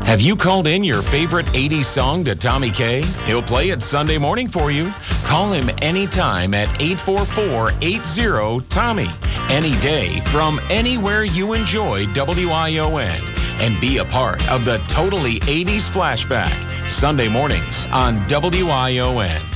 Have you called in your favorite 80s song to Tommy K? He'll play it Sunday morning for you. Call him anytime at 844-80-TOMMY. Any day from anywhere you enjoy WION. And be a part of the Totally 80s Flashback. Sunday mornings on WION.